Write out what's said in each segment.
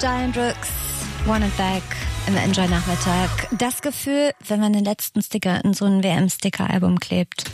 Giant Rooks, Want It Back im Enjoy-Nachmittag. Das Gefühl, wenn man den letzten Sticker in so ein WM-Sticker-Album klebt.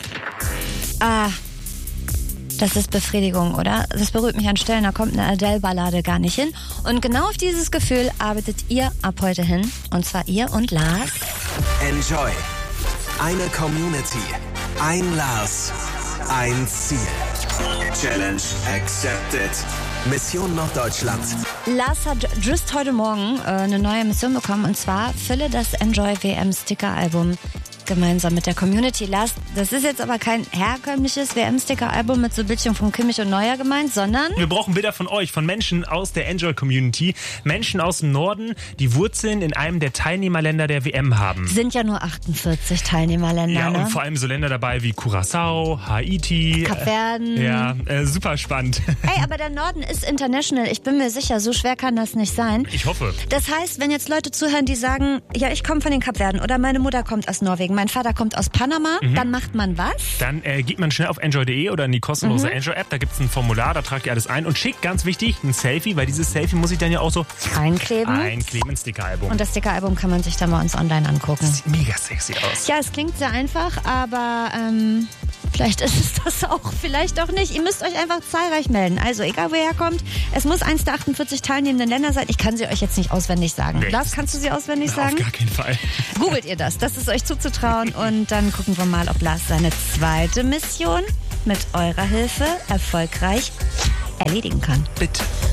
Das ist Befriedigung, oder? Das berührt mich an Stellen, da kommt eine Adele-Ballade gar nicht hin. Und genau auf dieses Gefühl arbeitet ihr ab heute hin. Und zwar ihr und Lars. Enjoy. Eine Community. Ein Lars. Ein Ziel. Challenge accepted. Mission Norddeutschland. Lars hat just heute Morgen eine neue Mission bekommen. Und zwar fülle das Enjoy WM-Sticker-Album gemeinsam mit der Community. Lars, das ist jetzt aber kein herkömmliches WM-Sticker-Album mit so Bildchen von Kimmich und Neuer gemeint, sondern... Wir brauchen Bilder von euch, von Menschen aus der Enjoy-Community. Menschen aus dem Norden, die Wurzeln in einem der Teilnehmerländer der WM haben. Sind ja nur 48 Teilnehmerländer, ja, ne? Und vor allem so Länder dabei wie Curaçao, Haiti. Kapverden. Super spannend. Ey, aber der Norden ist international. Ich bin mir sicher, so schwer kann das nicht sein. Ich hoffe. Das heißt, wenn jetzt Leute zuhören, die sagen, ja, ich komme von den Kapverden oder meine Mutter kommt aus Norwegen, mein Vater kommt aus Panama, dann macht man was? Dann geht man schnell auf enjoy.de oder in die kostenlose Enjoy-App. Da gibt es ein Formular, da tragt ihr alles ein und schickt, ganz wichtig, ein Selfie, weil dieses Selfie muss ich dann ja auch so einkleben ins Sticker-Album. Und das Sticker-Album kann man sich dann bei uns online angucken. Das sieht mega sexy aus. Ja, es klingt sehr einfach, aber vielleicht ist es das auch, vielleicht auch nicht. Ihr müsst euch einfach zahlreich melden. Also egal, woher ihr kommt, es muss eins der 48 teilnehmenden Länder sein. Ich kann sie euch jetzt nicht auswendig sagen. Nee. Lars, kannst du sie auswendig sagen? Auf gar keinen Fall. Googelt ihr das ist euch zuzutrauen und dann gucken wir mal, ob Lars seine zweite Mission mit eurer Hilfe erfolgreich erledigen kann. Bitte.